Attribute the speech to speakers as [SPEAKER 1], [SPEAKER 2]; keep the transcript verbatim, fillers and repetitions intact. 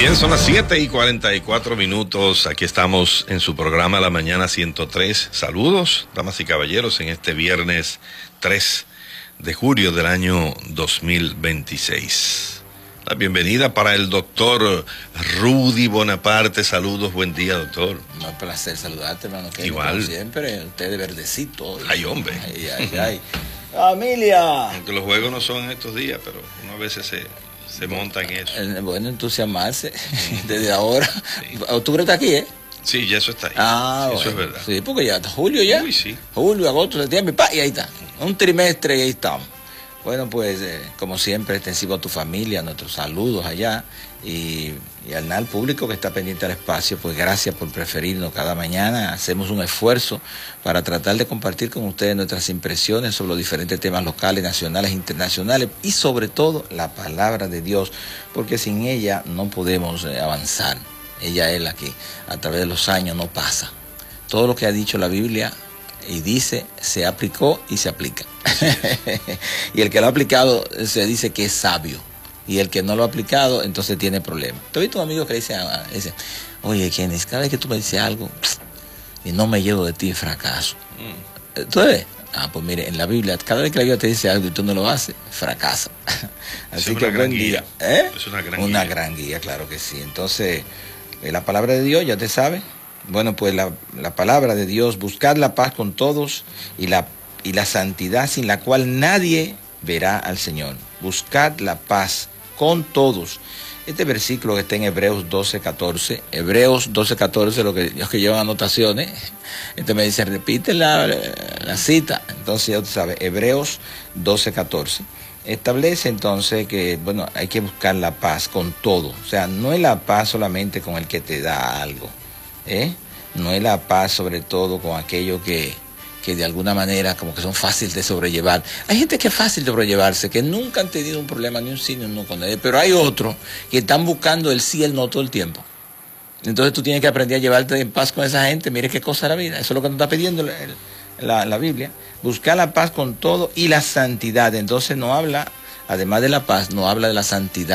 [SPEAKER 1] Bien, son las siete y cuarenta y cuatro minutos. Aquí estamos en su programa La Mañana ciento tres. Saludos, damas y caballeros, en este viernes tres de julio del año dos mil veintiséis. La bienvenida para el doctor Rudy Bonaparte. Saludos, buen día, doctor.
[SPEAKER 2] Un placer saludarte, hermano. Que
[SPEAKER 1] igual.
[SPEAKER 2] Como siempre, usted de verdecito.
[SPEAKER 1] Ay, hombre.
[SPEAKER 2] Ay, ay, ay. Familia.
[SPEAKER 1] Aunque los juegos no son estos días, pero uno a veces se, se monta en eso.
[SPEAKER 2] Eh, Bueno, entusiasmarse desde ahora. Sí. Octubre está aquí, ¿eh?
[SPEAKER 1] Sí, ya eso está ahí.
[SPEAKER 2] Ah,
[SPEAKER 1] sí,
[SPEAKER 2] bueno.
[SPEAKER 1] Eso es verdad.
[SPEAKER 2] Sí, porque ya está julio ya.
[SPEAKER 1] Uy, sí.
[SPEAKER 2] Julio, agosto, septiembre, pa, y ahí está. Un trimestre y ahí estamos. Bueno, pues, eh, como siempre, extensivo a tu familia, nuestros saludos allá y, y al, al público que está pendiente al espacio, pues gracias por preferirnos cada mañana. Hacemos un esfuerzo para tratar de compartir con ustedes nuestras impresiones sobre los diferentes temas locales, nacionales e internacionales y sobre todo la palabra de Dios, porque sin ella no podemos eh, avanzar. Ella es la que a través de los años no pasa. Todo lo que ha dicho la Biblia y dice, se aplicó y se aplica. Y el que lo ha aplicado se dice que es sabio. Y el que no lo ha aplicado, entonces tiene problemas. ¿Tú has visto un amigo que dice, dice oye, Kenis, cada vez que tú me dices algo y no me llevo de ti, fracaso? Mm. ¿Tú ves? Ah, pues mire, en la Biblia, cada vez que la Biblia te dice algo y tú no lo haces, fracasa. Así
[SPEAKER 1] es
[SPEAKER 2] que
[SPEAKER 1] una
[SPEAKER 2] buen
[SPEAKER 1] gran
[SPEAKER 2] día.
[SPEAKER 1] guía.
[SPEAKER 2] ¿Eh?
[SPEAKER 1] Es una gran
[SPEAKER 2] una
[SPEAKER 1] guía.
[SPEAKER 2] gran guía, claro que sí. Entonces, eh, la palabra de Dios, ya te sabe. Bueno, pues la, la palabra de Dios, buscad la paz con todos y la, y la santidad sin la cual nadie verá al Señor. Buscad la paz con todos. Este versículo que está en Hebreos doce catorce, Hebreos doce catorce, lo que, los que llevan anotaciones, este me dice, repite la, la cita. Entonces ya tú sabes, Hebreos doce catorce. Establece entonces que, bueno, hay que buscar la paz con todo. O sea, no es la paz solamente con el que te da algo. ¿Eh? No es la paz sobre todo con aquello que, que de alguna manera como que son fáciles de sobrellevar. Hay gente que es fácil de sobrellevarse, que nunca han tenido un problema, ni un sí ni un no con él, pero hay otros que están buscando el sí y el no todo el tiempo. Entonces tú tienes que aprender a llevarte en paz con esa gente. Mire qué cosa es la vida, eso es lo que nos está pidiendo la, la, la Biblia. Buscar la paz con todo y la santidad. Entonces no habla, además de la paz, no habla de la santidad.